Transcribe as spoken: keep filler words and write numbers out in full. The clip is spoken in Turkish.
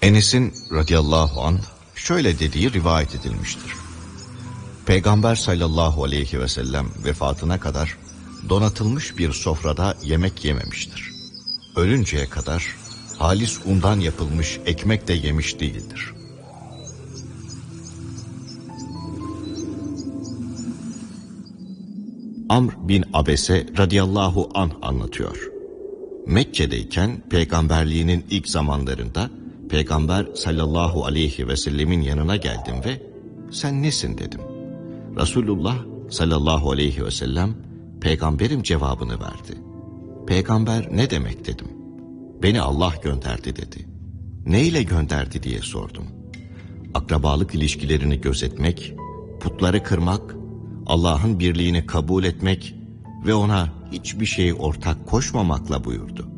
Enes'in radıyallahu anh şöyle dediği rivayet edilmiştir. Peygamber sallallahu aleyhi ve sellem vefatına kadar donatılmış bir sofrada yemek yememiştir. Ölünceye kadar halis undan yapılmış ekmek de yemiş değildir. Amr bin Abese radıyallahu anh anlatıyor. Mekke'deyken peygamberliğinin ilk zamanlarında Peygamber sallallahu aleyhi ve sellemin yanına geldim ve sen nesin dedim. Resulullah sallallahu aleyhi ve sellem peygamberim cevabını verdi. Peygamber ne demek dedim. Beni Allah gönderdi dedi. Ne ile gönderdi diye sordum. Akrabalık ilişkilerini gözetmek, putları kırmak, Allah'ın birliğini kabul etmek ve ona hiçbir şey ortak koşmamakla buyurdu.